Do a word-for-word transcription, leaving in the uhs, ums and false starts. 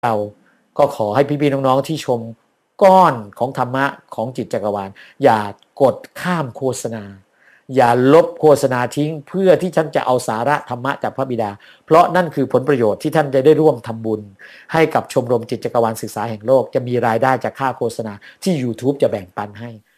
เราก็ขอให้พี่ๆน้องๆที่ชมก้อนของธรรมะของจิตจักรวาลอย่ากดข้ามโฆษณาอย่าลบโฆษณาทิ้งเพื่อที่ท่านจะเอาสาระธรรมะจากพระบิดาเพราะนั่นคือผลประโยชน์ที่ท่านจะได้ร่วมทำบุญให้กับชมรมจิตจักรวาลศึกษาแห่งโลกจะมีรายได้จากค่าโฆษณาที่ YouTube จะแบ่งปันให้